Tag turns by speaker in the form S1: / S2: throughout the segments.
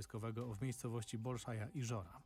S1: wojskowego w miejscowości Bolszaja i Żora.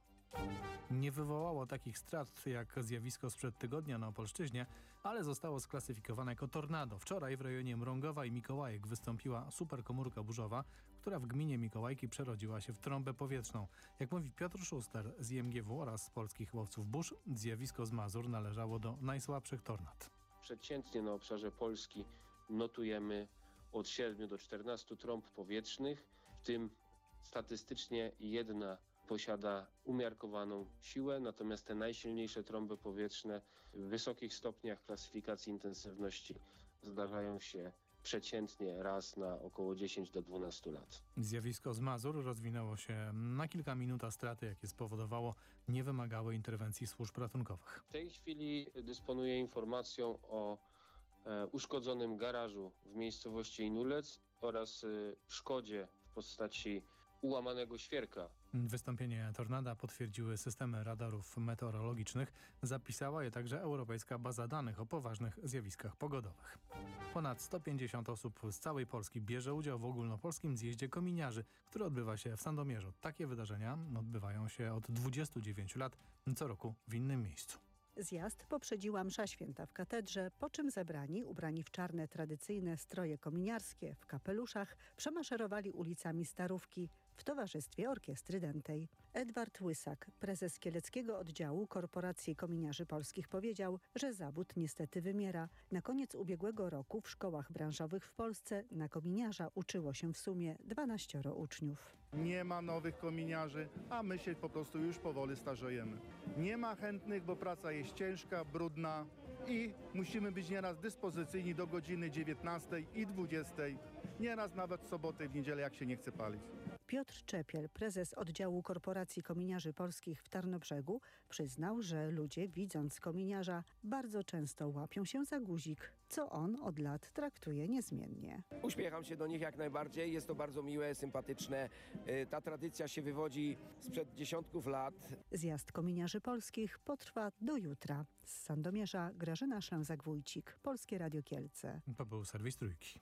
S1: Nie wywołało takich strat jak zjawisko sprzed tygodnia na Opolszczyźnie, ale zostało sklasyfikowane jako tornado. Wczoraj w rejonie Mrągowa i Mikołajek wystąpiła superkomórka burzowa, która w gminie Mikołajki przerodziła się w trąbę powietrzną. Jak mówi Piotr Szuster z IMGW oraz z Polskich Łowców Burz, zjawisko z Mazur należało do najsłabszych tornad.
S2: Przeciętnie na obszarze Polski notujemy od 7 do 14 trąb powietrznych, w tym statystycznie jedna posiada umiarkowaną siłę, natomiast te najsilniejsze trąby powietrzne w wysokich stopniach klasyfikacji intensywności zdarzają się przeciętnie raz na około 10 do 12 lat.
S1: Zjawisko z Mazur rozwinęło się na kilka minut, a straty, jakie spowodowało, nie wymagały interwencji służb ratunkowych.
S2: W tej chwili dysponuję informacją o uszkodzonym garażu w miejscowości Inulec oraz szkodzie w postaci ułamanego świerka.
S1: Wystąpienie tornada potwierdziły systemy radarów meteorologicznych. Zapisała je także Europejska Baza Danych o poważnych zjawiskach pogodowych. Ponad 150 osób z całej Polski bierze udział w ogólnopolskim zjeździe kominiarzy, który odbywa się w Sandomierzu. Takie wydarzenia odbywają się od 29 lat, co roku w innym miejscu.
S3: Zjazd poprzedziła msza święta w katedrze, po czym zebrani, ubrani w czarne tradycyjne stroje kominiarskie, w kapeluszach, przemaszerowali ulicami Starówki w towarzystwie orkiestry dętej. Edward Łysak, prezes kieleckiego oddziału Korporacji Kominiarzy Polskich, powiedział, że zawód niestety wymiera. Na koniec ubiegłego roku w szkołach branżowych w Polsce na kominiarza uczyło się w sumie 12 uczniów.
S4: Nie ma nowych kominiarzy, a my się po prostu już powoli starzejemy. Nie ma chętnych, bo praca jest ciężka, brudna i musimy być nieraz dyspozycyjni do godziny 19 i 20. Nieraz nawet w sobotę i w niedzielę, jak się nie chce palić.
S3: Piotr Czepiel, prezes oddziału Korporacji Kominiarzy Polskich w Tarnobrzegu, przyznał, że ludzie, widząc kominiarza, bardzo często łapią się za guzik, co on od lat traktuje niezmiennie.
S5: Uśmiecham się do nich jak najbardziej, jest to bardzo miłe, sympatyczne. Ta tradycja się wywodzi sprzed dziesiątków lat.
S3: Zjazd Kominiarzy Polskich potrwa do jutra. Z Sandomierza Grażyna Szlęzak-Wójcik, Polskie Radio Kielce.
S1: To był serwis Trójki.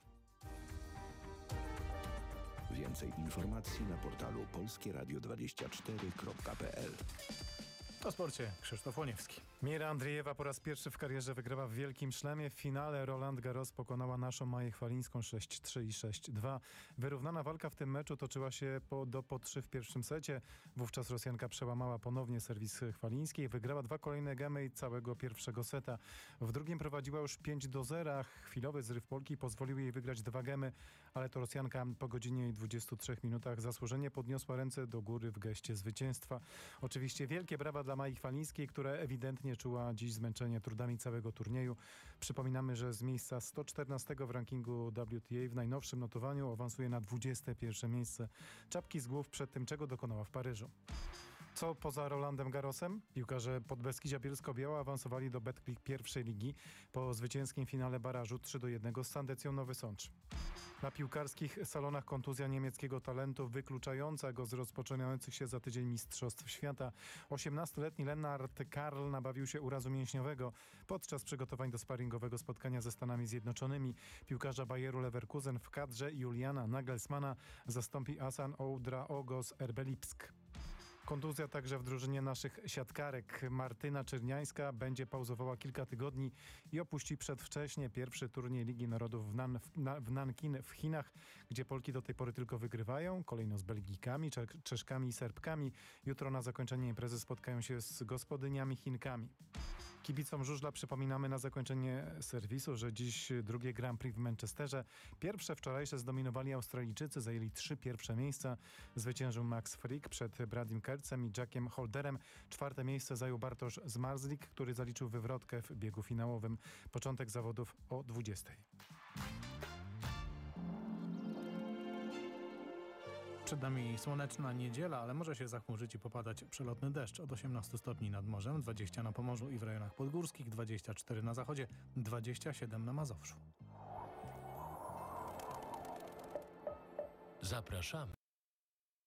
S6: Więcej informacji na portalu polskieradio24.pl.
S1: O sporcie Krzysztof Łoniewski.
S7: Mira Andriejewa po raz pierwszy w karierze wygrała w Wielkim Szlemie. W finale Roland Garros pokonała naszą Maję Chwalińską 6-3 i 6-2. Wyrównana walka w tym meczu toczyła się po 3 w pierwszym secie. Wówczas Rosjanka przełamała ponownie serwis Chwalińskiej. Wygrała 2 kolejne gemy i całego pierwszego seta. W drugim prowadziła już 5-0. Chwilowy zryw Polki pozwolił jej wygrać 2 gemy, ale to Rosjanka po godzinie i 23 minutach zasłużenie podniosła ręce do góry w geście zwycięstwa. Oczywiście wielkie brawa dla Mai Chwalińskiej, która ewidentnie czuła dziś zmęczenie trudami całego turnieju. Przypominamy, że z miejsca 114 w rankingu WTA w najnowszym notowaniu awansuje na 21 miejsce. Czapki z głów przed tym, czego dokonała w Paryżu. Co poza Rolandem Garrosem? Piłkarze Podbeskidzia Bielsko-Biała awansowali do Betclic pierwszej ligi po zwycięskim finale barażu 3-1 z Sandecją Nowy Sącz. Na piłkarskich salonach kontuzja niemieckiego talentu wykluczająca go z rozpoczynających się za tydzień Mistrzostw Świata. 18-letni Lennart Karl nabawił się urazu mięśniowego podczas przygotowań do sparingowego spotkania ze Stanami Zjednoczonymi. Piłkarza Bayeru Leverkusen w kadrze Juliana Nagelsmana zastąpi Asan Oudraogo z RB Lipsk. Kontuzja także w drużynie naszych siatkarek. Martyna Czerniańska będzie pauzowała kilka tygodni i opuści przedwcześnie pierwszy turniej Ligi Narodów w Nankin w Chinach, gdzie Polki do tej pory tylko wygrywają. Kolejno z Belgijkami, Czeszkami i Serbkami. Jutro na zakończenie imprezy spotkają się z gospodyniami Chinkami. Kibicom żużla przypominamy na zakończenie serwisu, że dziś drugie Grand Prix w Manchesterze. Pierwsze wczorajsze zdominowali Australijczycy, zajęli 3 pierwsze miejsca. Zwyciężył Max Frick przed Bradim Kercem i Jackiem Holderem. 4. miejsce zajął Bartosz Zmarzlik, który zaliczył wywrotkę w biegu finałowym. Początek zawodów o 20:00.
S1: Przed nami słoneczna niedziela, ale może się zachmurzyć i popadać przelotny deszcz. Od 18 stopni nad morzem, 20 na Pomorzu i w rejonach podgórskich, 24 na zachodzie, 27 na Mazowszu.
S8: Zapraszamy.